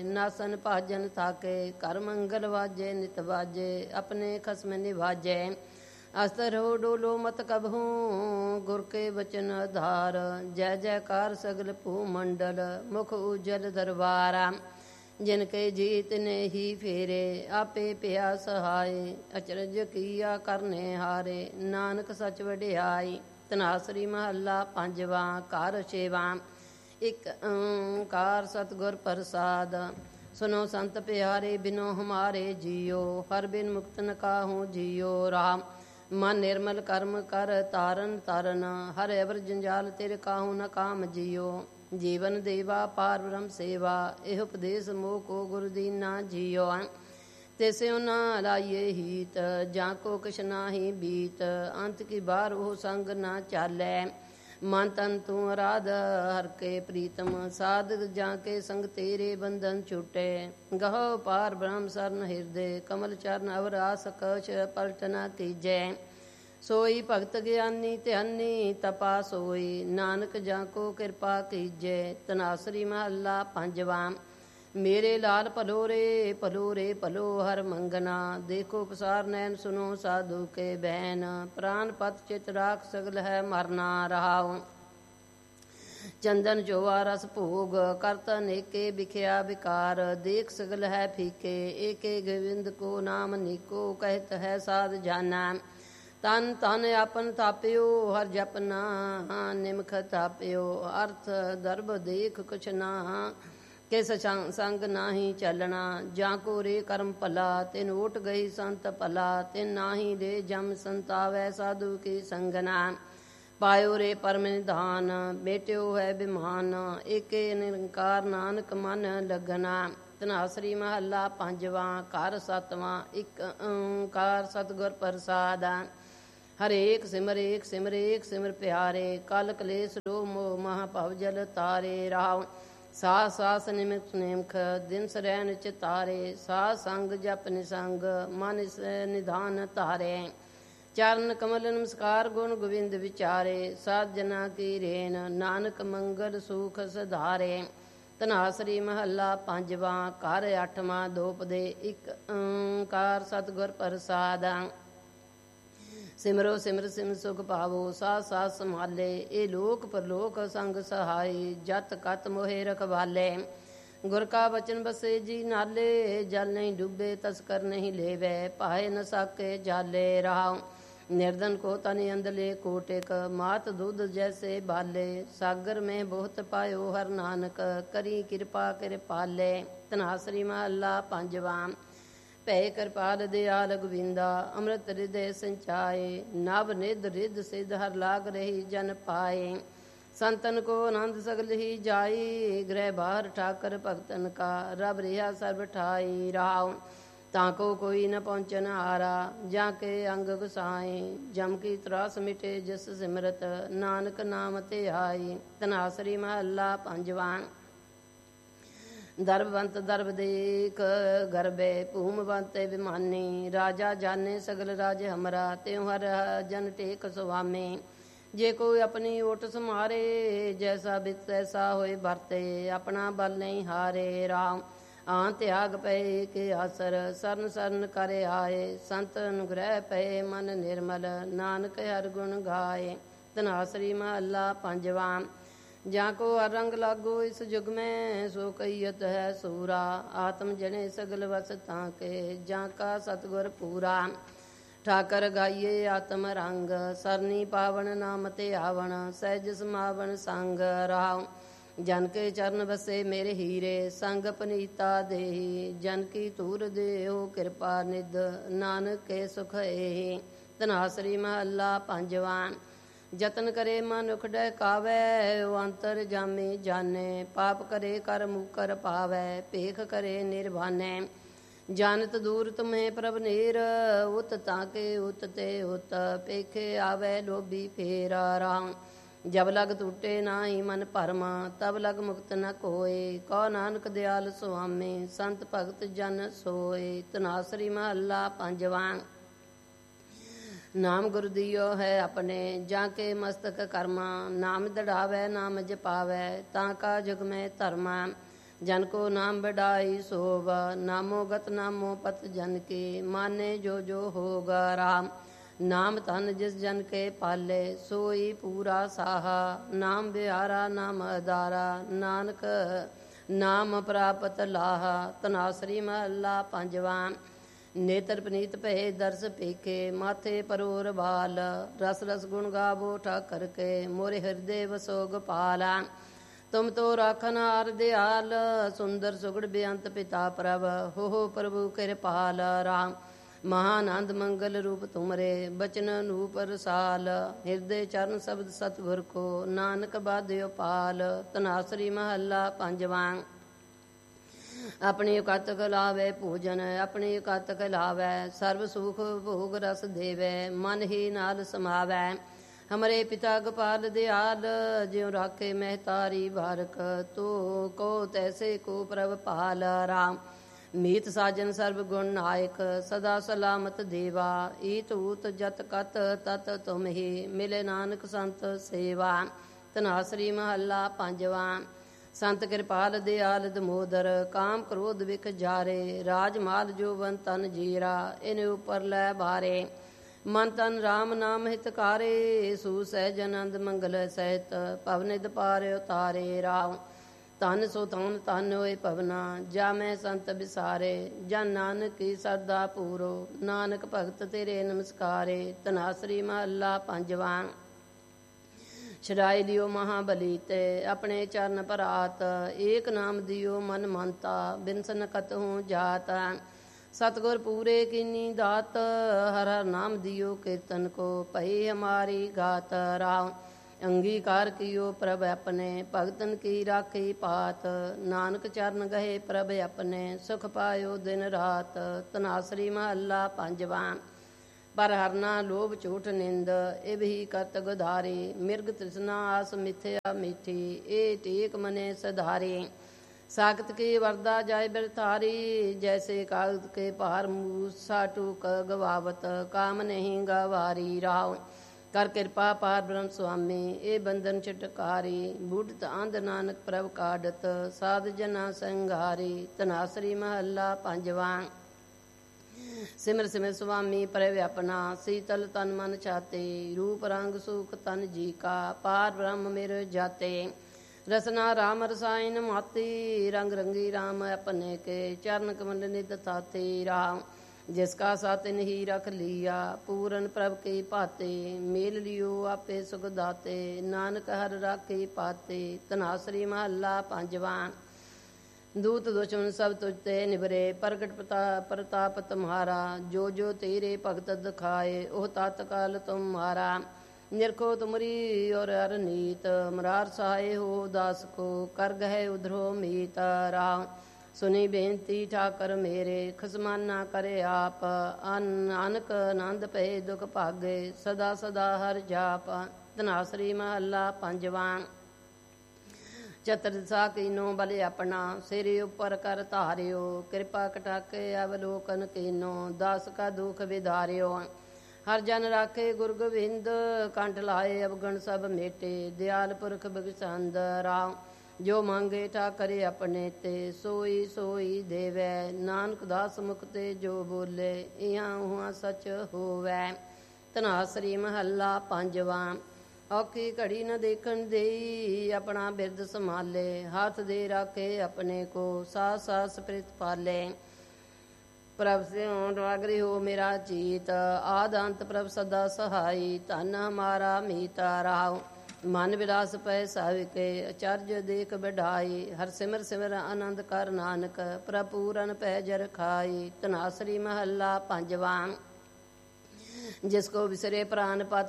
ਨਾਸਨ ਭਾਜਨ ਥਾਕੇ, ਕਰ ਮੰਗਲ ਵਾਜੇ ਨਿਤ ਵਾਜੇ, ਆਪਣੇ ਖਸਮ ਨਿਵਾਜੈ। ਅਸਤਰ ਹੋ ਡੋਲੋ ਮਤ ਕਬਹੂ, ਗੁਰ ਕੇ ਬਚਨ ਆਧਾਰ। ਜੈ ਜੈਕਾਰ ਸਗਲ ਭੂ ਮੰਡਲ, ਮੁਖ ਉਜਲ ਦਰਬਾਰਾ। ਜਿਨ ਕੇ ਜੀਤ ਨੇ ਹੀ ਫੇਰੇ, ਆਪੇ ਪਿਆ ਸਹਾਏ। ਅਚਰਜ ਕੀਆ ਕਰਨੇ ਹਾਰੇ, ਨਾਨਕ ਸਚ ਵਡਿਆਈ। ਧਨਾਸਰੀ ਮਹੱਲਾ ਪੰਜਵਾਂ। ਘਰ ਛੇਵਾਂ। ਇਕ ਓਂਕਾਰ ਸਤਿਗੁਰ ਪ੍ਰਸਾਦ। ਸੁਨੋ ਸੰਤ ਪਿਆਰੇ, ਬਿਨੋ ਹਮਾਰੇ ਜੀਓ। ਹਰ ਬਿਨ ਮੁਕਤ ਨ ਕਾਹੂ ਜੀਓ। ਰਾਮ ਮਨ ਨਿਰਮਲ ਕਰਮ ਕਰ ਤਾਰਨ ਤਰਨ, ਹਰ ਅਵਰ ਜੰਜਾਲ ਤੇਰੇ ਕਾਹੂ ਨ ਕਾਮ ਜੀਓ। ਜੀਵਨ ਦੇਵਾ ਪਾਰ ਬ੍ਰਹਮ ਸੇਵਾ, ਇਹ ਉਪਦੇਸ਼ ਮੋਹ ਕੋ ਗੁਰ ਦੀਨਾ ਜੀਓ। ਤਿਸਿਉ ਨਾ ਲਾਈਏ ਹੀਤ, ਜਾਂ ਕੋ ਕਿਛ ਨਾਹੀ ਬੀਤ। ਅੰਤ ਕੀ ਬਾਰ ਉਹ ਸੰਗ ਨਾ ਚਾਲੈ, ਮਨ ਤਨ ਤੂੰ ਅਰਾਧ ਹਰ ਕੇ ਪ੍ਰੀਤਮ। ਸਾਧਕ ਜਾਂ ਕੇ ਸੰਗ ਤੇਰੇ ਬੰਧਨ ਛੁਟੇ, ਗਹੋ ਪਾਰ ਬ੍ਰਹਮ ਸਰਨ ਹਿਰਦੇ। ਕਮਲ ਚਰਨ ਅਵਰ ਆਸ ਕਛ ਪਲਟ ਨਾ ਕੀਜੈ, ਸੋਈ ਭਗਤ ਗਿਆਨੀ ਧਿਆਨੀ ਤਪਾ ਸੋਈ। ਨਾਨਕ ਜਾਂ ਕੋ ਕਿਰਪਾ ਕੀਜੈ। ਧਨਾਸਰੀ ਮਹੱਲਾ ਪੰਜਵਾਂ। ਮੇਰੇ ਲਾਲ ਭਲੋ ਰੇ ਭਲੋ ਰੇ ਭਲੋ ਹਰ ਮੰਗਨਾ, ਦੇਖੋ ਪਸਾਰ ਨੈਣ ਸੁਨੋ ਸਾਧੂ ਕੇ ਬੈਨ। ਪ੍ਰਾਨ ਪਤ ਚਿਤ ਰਾਖ ਸਗਲ ਹੈ ਮਰਨਾ ਰਹਾਉ, ਚੰਦਨ ਜੋਆ ਰਸ ਭੋਗ। ਕਰਤ ਅਨੇਕੇ ਬਿਖਿਆ ਵਿਕਾਰ, ਦੇਖ ਸਗਲ ਹੈ ਫੀਕੇ। ਏਕੇ ਗੋਵਿੰਦ ਕੋ ਨਾਮ ਨੀਕੋ, ਕਹਿਤ ਹੈ ਸਾਧ ਜਾਨਾ। ਤਨ ਤਨ ਆਪਨ ਥਾਪਿਓ, ਹਰ ਜਪਨਾ ਨਿਮਖ ਥਾਪਿਓ। ਅਰਥ ਦਰਬ ਦੇਖ ਕੁਛ ਨਾ, ਕਿਸ ਸੰਗ ਨਾਹੀ ਚੱਲਣਾ। ਜਾਂ ਕੋ ਰੇ ਕਰਮ ਭਲਾ, ਤਿਨ ਓਟ ਗਈ ਸੰਤ ਭਲਾ। ਤਿਨ ਨਾਹੀ ਰੇ ਜਮ ਸੰਤਾਵੈ, ਸਾਧੂ ਕੀ ਸੰਗਨਾ। ਪਾਇਓ ਰੇ ਪਰਮ ਨਿਧਾਨ, ਬੇਟਿਓ ਹੈ ਬਿਮਾਨ। ਏਕੇ ਨਿਰੰਕਾਰ ਨਾਨਕ ਮਨ ਲਗਨਾ। ਧਨਾਸਰੀ ਮਹੱਲਾ ਪੰਜਵਾਂ। ਘਰ ਸਤਵਾਂ। ਇਕ ਓਂਕਾਰ ਸਤਿਗੁਰ ਪ੍ਰਸਾਦ। ਹਰੇਕ ਸਿਮਰੇਕ ਸਿਮਰੇਕ ਸਿਮਰ ਪਿਆਰੇ, ਕਲ ਕਲੇਸ਼ ਰੋਹ ਮੋਹ ਮਹਾ ਭਵ ਜਲ ਤਾਰੇ। ਰਾਵ ਸਾਸ ਸਾਸ ਨਿਮਖ ਨਿਮਖ, ਦਿਨ ਸਰੈਨ ਚਿਤਾਰੇ। ਸਾਧ ਸੰਗ ਜਪ ਨਿਸੰਗ, ਮਨ ਇਸ ਨਿਧਾਨ ਧਾਰੇ। ਚਰਨ ਕਮਲ ਨਮਸਕਾਰ, ਗੁਣ ਗੋਬਿੰਦ ਵਿਚਾਰੇ। ਸਾਧ ਜਨਾ ਕੀ ਰੇਨ, ਨਾਨਕ ਮੰਗਲ ਸੂਖ ਸਧਾਰੇ। ਧਨਾਸਰੀ ਮਹੱਲਾ ਪੰਜਵਾਂ। ਘਰ ਅੱਠਵਾਂ। ਦੋਪਦੇ। ਇਕ ਓਂਕਾਰ ਸਤਿਗੁਰ ਪ੍ਰਸਾਦ। ਸਿਮਰੋ ਸਿਮਰ ਸਿਮਰ ਸੁਖ ਪਾਵੋ, ਸਾਧ ਸਾਧ ਸੰਭਾਲੇ। ਇਹ ਲੋਕ ਪਰਲੋਕ ਸੰਗ ਸਹਾਈ, ਜਤ ਕਤ ਮੋਹਿ ਰਖਵਾਲੇ। ਗੁਰ ਕਾ ਬਚਨ ਬਸੇ ਜੀ ਨਾਲੇ, ਜਲ ਨਹੀਂ ਡੁੱਬੇ ਤਸਕਰ ਨਹੀਂ ਲੇਵੈ। ਭਾਏ ਨ ਸਾਕੇ ਜਾਲੇ। ਰਾਉ ਨਿਰਦਨ ਕੋ ਤਨ ਅੰਦਲੇ ਕੋਟਿਕ, ਮਾਤ ਦੁੱਧ ਜੈਸੇ ਬਾਲੇ। ਸਾਗਰ ਮੈਂ ਬਹੁਤ ਪਾਇਓ ਹਰ ਨਾਨਕ, ਕਰੀ ਕਿਰਪਾ ਕਿਰਪਾਲੇ। ਧਨਾਸਰੀ ਮਹੱਲਾ ਪੰਜਵਾਂ। ਭੈ ਕਿਰਪਾਲ ਦਿਆਲ ਗੋਵਿੰਦਾ, ਅੰਮ੍ਰਿਤ ਹਿਰਦੈ ਸੰਚਾਏ। ਨਵ ਨਿਧ ਰਿਧ ਸਿਧ ਹਰ ਲਾਗ ਰਹੀ ਜਨ ਪਾਏ। ਸੰਤਨ ਕੋ ਆਨੰਦ ਸਗਲ ਹੀ ਜਾਈ, ਗ੍ਰਹਿ ਬਾਹਰ ਠਾਕਰ ਭਗਤਨ ਕਾ। ਰਬ ਰਿਹਾ ਸਰਬ ਠਾਈ। ਰਾਉ ਤਾਂ ਕੋ ਕੋਈ ਨ ਪਹੁੰਚਨ ਹਾਰਾ, ਜਾਂ ਕੇ ਅੰਗ ਗੁਸਾਏ। ਜਮ ਕੀ ਤਰਾਸ ਮਿਟੇ ਜਿਸ ਸਿਮਰਤ, ਨਾਨਕ ਨਾਮ ਤੇ ਆਈ। ਧਨਾਸਰੀ ਮਹੱਲਾ ਪੰਜਵਾਂ। ਦਰਬਵੰਤ ਦਰਬ ਦੇਖ ਗਰਬੇ, ਭੂਮਵੰਤੇ ਬਿਮਾਨੀ। ਰਾਜਾ ਜਾਨੇ ਸਗਲ ਰਾਜ ਹਮਰਾ, ਤਿਉ ਹਰ ਜਨ ਟੇਕ ਸੁਆਮੇ। ਜੇ ਕੋਈ ਆਪਣੀ ਓਟ ਸਮਾਰੇ, ਜੈਸਾ ਬਿਤ ਤੈਸਾ ਹੋਏ ਵਰਤੇ। ਆਪਣਾ ਬਲ ਨਹੀਂ ਹਾਰੇ। ਰਾਮ ਆਂ ਤਿਆਗ ਪਏ ਕੇ ਆਸਰ, ਸਰਨ ਸਰਨ ਕਰ ਆਏ। ਸੰਤ ਅਨੁਗ੍ਰਹਿ ਪਏ ਮਨ ਨਿਰਮਲ, ਨਾਨਕ ਹਰ ਗੁਣ ਗਾਏ। ਧਨਾਸਰੀ ਮਹੱਲਾ ਪੰਜਵਾਂ। ਜਾਂ ਕੋ ਹਰ ਰੰਗ ਲਾਗੋ ਇਸ ਜੁਗ ਮੈਂ, ਸੋ ਕਈਅਤ ਹੈ ਸੂਰਾ। ਆਤਮ ਜਣੇ ਸਗਲ ਵਸ ਤਾਂ ਕੇ, ਜਾਂ ਕਾ ਸਤਿਗੁਰ ਪੂਰਾ। ਠਾਕਰ ਗਾਈਏ ਆਤਮ ਰੰਗ, ਸਰਨੀ ਪਾਵਨ ਨਾਮ ਤੇ ਆਵਣ। ਸਹਿਜ ਸਮਾਵਣ ਸੰਗ। ਰਾਉ ਜਨ ਕੇ ਚਰਨ ਬਸੇ ਮੇਰੇ ਹੀਰੇ, ਸੰਗ ਪਨੀਤਾ ਦੇਹੀ। ਜਨ ਕੀ ਧੂਰ ਦੇਹੋ ਕਿਰਪਾ ਨਿਧ, ਨਾਨਕ ਕੇ ਸੁਖ ਏਹੀ। ਧਨਾਸਰੀ ਮਹੱਲਾ ਪੰਜਵਾਂ। ਜਤਨ ਕਰੇ ਮਨੁਖ ਡਹਿਕਾਵੈ, ਉਹ ਅੰਤਰ ਜਾਮੀ ਜਾਣੈ। ਪਾਪ ਕਰੇ ਕਰ ਮੁਕਰ ਪਾਵੈ, ਭੇਖ ਕਰੇ ਨਿਰਵਾਨੈ। ਜਾਨਤ ਦੂਰ ਤੁਮੇ ਪ੍ਰਭ ਨੀਰ, ਉਤ ਤਾਂ ਕੇ ਉਤ ਤੇ ਉਤ। ਪੇਖੇ ਆਵੈ ਲੋਭੀ ਫੇਰ। ਰਾਮ ਜਬ ਲਗ ਟੂਟੇ ਨਾਹੀ ਮਨ ਭਰਮ, ਤਬ ਲਗ ਮੁਕਤ ਨ ਕੋਏ। ਕਹੋ ਨਾਨਕ ਦਿਆਲ ਸੁਆਮੀ, ਸੰਤ ਭਗਤ ਜਨ ਸੋਏ। ਧਨਾਸਰੀ ਮਹੱਲਾ ਪੰਜਵਾਂ। ਨਾਮ ਗੁਰ ਦਿਓ ਹੈ ਆਪਣੇ, ਜਾਂ ਕੇ ਮਸਤਕ ਕਰਮਾ। ਨਾਮ ਦੜਾਵੈ ਨਾਮ ਜਪਾਵੈ, ਤਾਂ ਕਾ ਜੁਗ ਮੈਂ ਧਰਮਾ। जन को नाम बढ़ाई शोभा, नामो गत नामो पत जन के, माने जो जो होगा राम। नाम धन जिस जन के पाले, सोई पूरा साहा। नाम बिहारा नाम अदारा, नानक नाम प्रापत लाहा। तनासरी महला पंजवा। नेत्र पनीत भे दर्श पेखे, माथे परोर बाल। रस रस गुण गावो ठाकर के, मोरे हृदय वसो गोपाला। तुम तो राखन हार दयाल, सुंदर सुगड़ बेअंत पिता प्रभ। हो प्रभु कृपाल राम। महानंद मंगल रूप तुमरे, बचन अनूप रसाल। हृदय चरण शब्द सतगुर को, नानक बाध्यो पाल। तनासरी महला पंजवा। अपनी कत खिलावे पूजन, अपनी कत खिलावे सर्व सुख भोग रस देवे। मन ही नाल समावै, हमरे पिता गोपाल दयाल। ज्यों राखे महतारी बारक, तो को तैसे को प्रभ पाल राम। मीत साजन सर्व गुण नायक, सदा सलामत देवा। ईत ऊत जत कत तत तुम ही, मिले नानक संत सेवा। तनासरी महला पंजवा। संत कृपाल दयाल दमोदर, काम क्रोध विख जारे। राजमाल जोवन तन जीरा, इन उपर लै भारे। मन तन राम नाम हितकारे, सु सहज आनंद मंगल सहित। पवनिद पार उतारे राम। धन सो धन धन होए पवना, जा मैं संत बिसारे। जन नानक की सरदा पूरो, नानक भगत तेरे नमस्कारे। तनासरी महला पंजवा। छड़ाई लियो महाबली ते, अपने चरण परात। एक नाम दियो मन मनता, बिनसन कतहूँ जात। सतगुर पूरे कीनी दात, हर हर नाम दियो कीर्तन को, भई हमारी गात राम। अंगीकार कियो प्रभ अपने, भगतन की राखी पात। नानक चरण गहे प्रभ अपने, सुख पायो दिन रात। तनासरी महला पंजवा। पर हरना लोभ झूठ निंद, इब ही करत गुधारी। मिर्ग तृष्णा आस मिथ्या मीठी, ए टेक मने सधारी। साकत की वरदा जाय बिरथारी, जैसे कागज के पार मूसा टूक गवावत। काम नहीं गवारी राव। कर कृपा पार ब्रह्म स्वामी, ए बंधन छुटकारी। बूढ़त आंध नानक प्रभ काढ़त, साध जना संघारी। तनासरी महला पंजवा। सिमर सिमर स्वामी प्रभ अपना, शीतल तन मन छाते। रूप रंग सुख तन जी का, पार ब्रह्म मेरे जाते। रसना राम रसायन माती, रंग रंगी राम अपने के। चरण कमल नित ताते राम। जिसका सातिन ही रख लिया, पूरन प्रभ के पाते। मेल लियो आपे सुख दाते, नानक हर राखे पाते। तनासरी महला पंजवा। दूत दुश्मन सब तुझते निबरे, प्रगट प्रताप तुम्हारा। जो जो तेरे भगत दिखाए, ओह तत्काल तुम्हारा। निरखो तुमरी और अरनीत, मरार सहाय हो दास को। कर गहे उधरो मीत राम। सुनी बेनती ठाकर मेरे, खसमाना करे आप। नानक आनंद पे दुख भागे, सदा सदा हर जाप। तनासरी महला पंजवा। चतर दिशा कीनो बल अपना, सिर उपर कर धारियो। कृपा कटाके अवलोकन कीनो, दास का दुख विधारियो। हर जन राखे गुर गोविंद, कंठ लाए अवगण सब मेटे। दयाल पुरख बगसंद राम। जो मांगे ठाकर अपने ते, सोई सोई देवै। नानक दास मुख ते जो बोले, इहाँ उहाँ सच होवै। तनासरी महला पंजवा। औखी घड़ी न देखन देई, अपना बिरद संभाले। हाथ दे राखे अपने को, सास सास प्रीत पाले। प्रभ से रागरी हो मेरा जीत, आद अंत प्रभ सदा सहाई। धन हमारा मीता राव। मन विलास पै साविके, आचार्य देख बढ़ाई। हर सिमर सिमर आनंद कर नानक, प्रपूरन पै जर खाई। तनासरी महला पंजवा। जिसको विसरे प्राण पत